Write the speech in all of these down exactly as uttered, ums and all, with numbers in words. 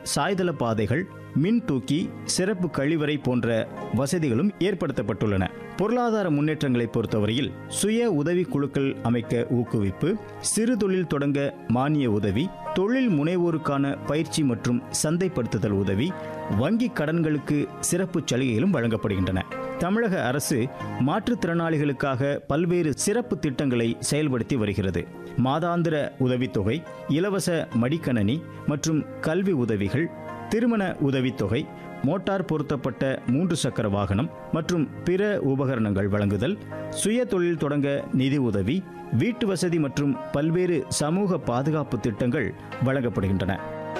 சாய்தள பாதைகள், மின் தூக்கி, சிறப்பு கழிவறை போன்ற வசதிகளும் ஏற்படுத்தப்பட்டுள்ளன. பொருளாதார முன்னேற்றங்களை பொறுத்தவரையில் சுய உதவி குழுக்கள் அமைக்க ஊக்குவிப்பு, சிறு தொழில் தொடங்க மானிய உதவி, தொழில் முனைவோருக்கான பயிற்சி மற்றும் சந்தைப்படுத்துதல் உதவி, வங்கி கடன்களுக்கு சிறப்பு சலுகைகளும் வழங்கப்படுகின்றன. தமிழக அரசு மாற்றுத்திறனாளிகளுக்காக பல்வேறு சிறப்பு திட்டங்களை செயல்படுத்தி வருகிறது. மாதாந்திர உதவித்தொகை, இலவச மடிக்கணனி மற்றும் கல்வி உதவிகள், திருமண உதவித்தொகை, மோட்டார் பொருத்தப்பட்ட மூன்று சக்கர வாகனம் மற்றும் பிற உபகரணங்கள் வழங்குதல், சுய தொழில் தொடங்க நிதி உதவி, வீட்டு வசதி மற்றும் பல்வேறு சமூக பாதுகாப்பு திட்டங்கள் வழங்கப்படுகின்றன.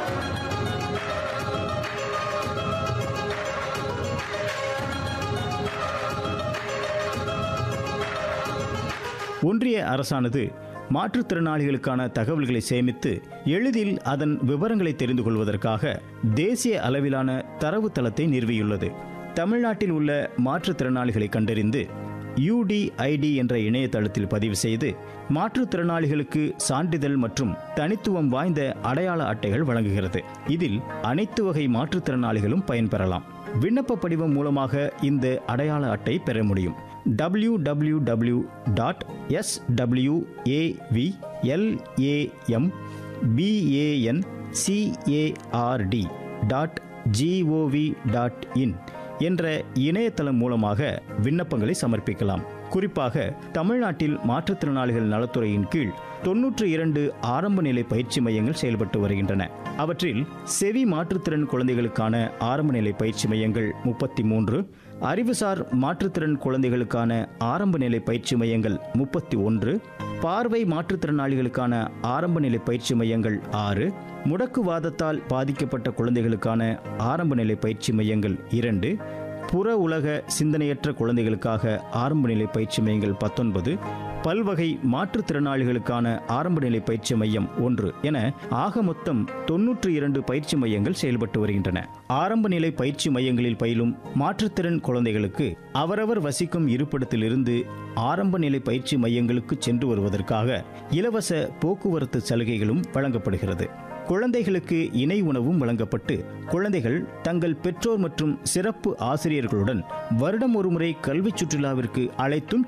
ஒன்றிய அரசானது மாற்றுத்திறனாளிகளுக்கான தகவல்களை சேமித்து எளிதில் அதன் விவரங்களை தெரிந்து கொள்வதற்காக தேசிய அளவிலான தரவுத்தளத்தை நிறுவியுள்ளது. தமிழ்நாட்டில் உள்ள மாற்றுத்திறனாளிகளை கண்டறிந்து யூடிஐடி என்ற இணையதளத்தில் பதிவு செய்து மாற்றுத்திறனாளிகளுக்கு சான்றிதழ் மற்றும் தனித்துவம் வாய்ந்த அடையாள அட்டைகள் வழங்குகிறது. இதில் அனைத்து வகை மாற்றுத்திறனாளிகளும் பயன்பெறலாம். விண்ணப்ப படிவம் மூலமாக இந்த அடையாள அட்டை பெற முடியும். W W W dot S W A V L A M B A N C A R D dot G O we dot in என்ற இணையதளம் மூலமாக விண்ணப்பங்களை சமர்ப்பிக்கலாம். குறிப்பாக தமிழ்நாட்டில் மாற்றுத்திறனாளிகள் நலத்துறையின் கீழ் தொன்னூற்றி இரண்டு ஆரம்ப நிலை பயிற்சி மையங்கள் செயல்பட்டு வருகின்றன. அவற்றில் செவி மாற்றுத்திறன் குழந்தைகளுக்கான ஆரம்ப நிலை பயிற்சி மையங்கள் முப்பத்தி மூன்று, அறிவுசார் மாற்றுத்திறன் குழந்தைகளுக்கான ஆரம்ப நிலை பயிற்சி மையங்கள் முப்பத்தி ஒன்று, பார்வை மாற்றுத்திறனாளிகளுக்கான ஆரம்ப நிலை பயிற்சி மையங்கள் ஆறு, முடக்குவாதத்தால் பாதிக்கப்பட்ட குழந்தைகளுக்கான ஆரம்ப நிலை பயிற்சி மையங்கள் இரண்டு, புற உலக சிந்தனையற்ற குழந்தைகளுக்காக ஆரம்ப நிலை பயிற்சி மையங்கள் பத்தொன்பது, பல்வகை மாற்றுத்திறனாளிகளுக்கான ஆரம்ப நிலை பயிற்சி மையம் ஒன்று என ஆக மொத்தம் தொன்னூற்றி இரண்டு பயிற்சி மையங்கள் செயல்பட்டு வருகின்றன. ஆரம்ப நிலை பயிற்சி மையங்களில் பயிலும் மாற்றுத்திறன் குழந்தைகளுக்கு அவரவர் வசிக்கும் இருப்பிடத்திலிருந்து ஆரம்ப நிலை பயிற்சி மையங்களுக்கு சென்று வருவதற்காக இலவச போக்குவரத்து சலுகைகளும் வழங்கப்படுகிறது. குழந்தைகளுக்கு இணை உணவும் வழங்கப்பட்டு குழந்தைகள் தங்கள் பெற்றோர் மற்றும் சிறப்பு ஆசிரியர்களுடன் வருடம் ஒருமுறை கல்வி சுற்றுலாவிற்கு அழைத்தும்